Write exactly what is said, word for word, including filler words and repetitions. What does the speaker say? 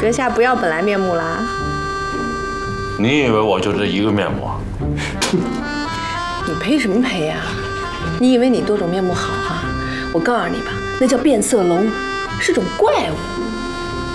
阁下不要本来面目啦。 你以为我就这一个面目啊？ 你配什么配呀？你以为你多种面目好啊？我告诉你吧，那叫变色龙，是种怪物。